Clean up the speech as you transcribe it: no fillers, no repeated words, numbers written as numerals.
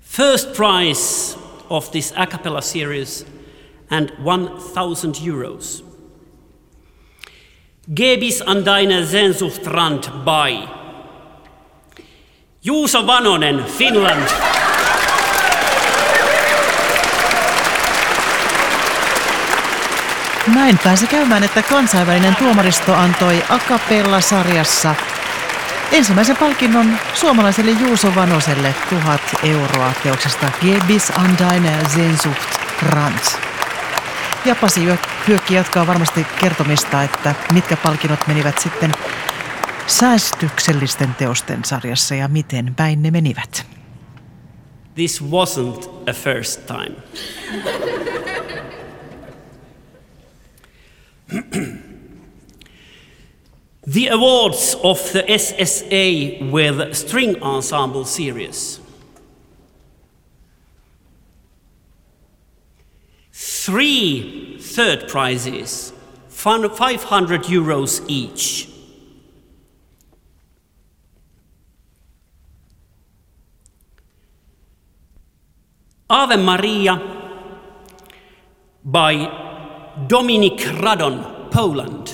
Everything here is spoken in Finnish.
First prize of this a cappella series and €1,000. Gebis an deine Sehnsucht Rand by Juuso Vanonen, Finland. Näin pääsi käymään, että kansainvälinen tuomaristo antoi a cappella-sarjassa ensimmäisen palkinnon suomalaiselle Juuso Vanoselle 1,000 € teoksesta Gebis an deine Sehnsucht Rand. Ja Pasi Hyökki jatkaa varmasti kertomista, että mitkä palkinnot menivät sitten säästyksellisten teosten sarjassa ja miten päin ne menivät. This wasn't a first time. The awards of the SSA with String Ensemble Series. 3 third prizes, €500 each. Ave Maria by Dominik Radon, Poland.